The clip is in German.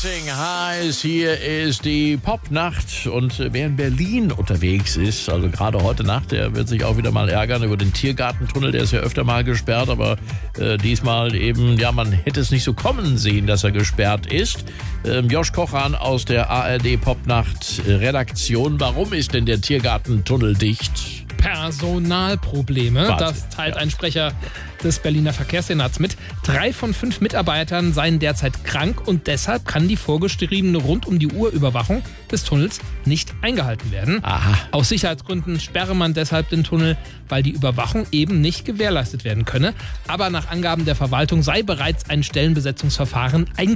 Racing heißt, hier ist die Popnacht und wer in Berlin unterwegs ist, also gerade heute Nacht, der wird sich auch wieder mal ärgern über den Tiergartentunnel, der ist ja öfter mal gesperrt, aber diesmal eben, ja, man hätte es nicht so kommen sehen, dass er gesperrt ist. Josh Kochan aus der ARD Popnacht Redaktion, warum ist denn der Tiergartentunnel dicht? Personalprobleme. Wahnsinn. Das teilt ein Sprecher des Berliner Verkehrssenats mit. 3 von 5 Mitarbeitern seien derzeit krank und deshalb kann die vorgeschriebene Rund-um-die-Uhr-Überwachung des Tunnels nicht eingehalten werden. Aha. Aus Sicherheitsgründen sperre man deshalb den Tunnel, weil die Überwachung eben nicht gewährleistet werden könne. Aber nach Angaben der Verwaltung sei bereits ein Stellenbesetzungsverfahren eingeleitet.